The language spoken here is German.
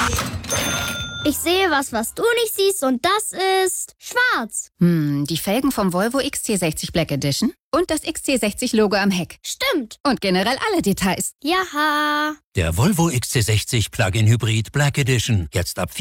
Ich sehe was du nicht siehst und das ist schwarz. Die Felgen vom Volvo XC60 Black Edition und das XC60-Logo am Heck. Stimmt. Und generell alle Details. Jaha. Der Volvo XC60 Plug-in Hybrid Black Edition. Jetzt ab